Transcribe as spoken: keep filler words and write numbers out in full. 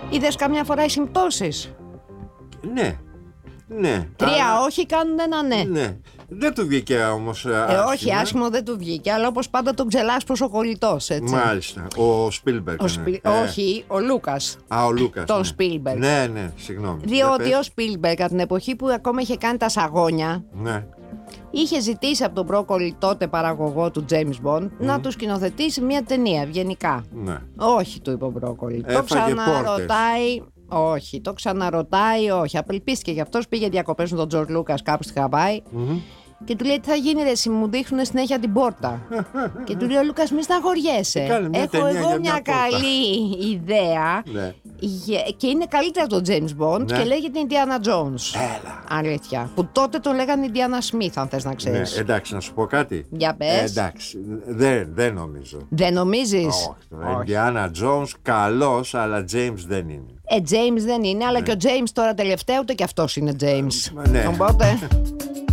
Είδες καμιά φορά οι συμπτώσεις? Ναι, ναι. Τρία αλλά... όχι κάνουν ένα ναι. Ναι. Δεν του βγήκε όμως ε, άσχημα. Όχι, άσχημο δεν του βγήκε, αλλά όπως πάντα τον ξελάσπος ο κολλητός, έτσι. Μάλιστα. Ο Σπίλμπεργκ. Ο Σπι... ναι. Όχι, ο Λούκας. Α, ο Λούκας. Τον ναι. Σπίλμπεργκ. Ναι, ναι, συγγνώμη. Διότι ο Σπίλμπεργκ, από την εποχή που ακόμα είχε κάνει τα σαγόνια, Ναι. είχε ζητήσει από τον πρόκολλη τότε παραγωγό του James Bond mm. να του σκηνοθετήσει μια ταινία ευγενικά. Ναι. Όχι, του είπε ο πρόκολλη. Το Έφαγε ξαναρωτάει. Όχι, το ξαναρωτάει, όχι. Απελπίστηκε γι' αυτό, πήγε διακοπές με τον Τζορτζ Λούκας κάπου στη Χαβάη. Mm-hmm. Και του λέει: τι θα γίνει, ρε, εσύ μου δείχνουν συνέχεια την πόρτα. Και του λέει ο Λούκας: μη στεναχωριέσαι. Έχω εγώ μια, μια καλή ιδέα. Ναι. Και είναι καλύτερα από τον James Bond, ναι. Και λέγεται Indiana Jones. Έλα. Αλήθεια. Που τότε το λέγανε Indiana Smith, αν θες να ξέρεις. Ναι, εντάξει, να σου πω κάτι. Για πες. Ε, εντάξει, δεν, δεν νομίζω. Δεν νομίζεις? Όχι. Indiana Jones καλός, αλλά James δεν είναι. Ε, James δεν είναι, αλλά ναι. Και ο James τώρα τελευταία ούτε και αυτός είναι James. Ναι. Οπότε.